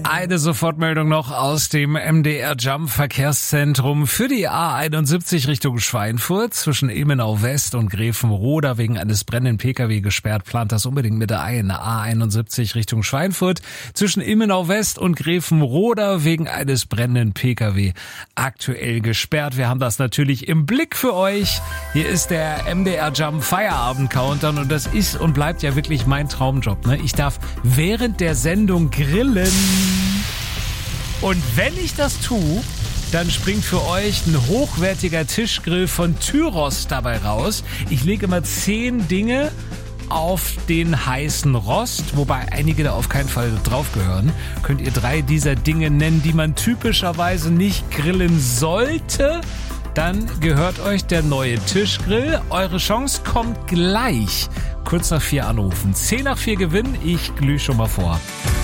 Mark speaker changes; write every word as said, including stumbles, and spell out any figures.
Speaker 1: Eine Sofortmeldung noch aus dem M D R Jump Verkehrszentrum für die A einundsiebzig Richtung Schweinfurt zwischen Ilmenau West und Grevenroda wegen eines brennenden Pkw gesperrt. Plant das unbedingt mit ein. A einundsiebzig Richtung Schweinfurt zwischen Ilmenau West und Grevenroda wegen eines brennenden Pkw aktuell gesperrt. Wir haben das natürlich im Blick für euch. Hier ist der M D R Jump Feierabend Countdown und das ist und bleibt ja wirklich mein Traumjob. Ne? Ich darf während der Sendung grillen. Und wenn ich das tue, dann springt für euch ein hochwertiger Tischgrill von Tyros dabei raus. Ich lege immer zehn Dinge auf den heißen Rost, wobei einige da auf keinen Fall drauf gehören. Könnt ihr drei dieser Dinge nennen, die man typischerweise nicht grillen sollte? Dann gehört euch der neue Tischgrill. Eure Chance kommt gleich. Kurz nach vier anrufen. Zehn nach vier gewinnen. Ich glühe schon mal vor.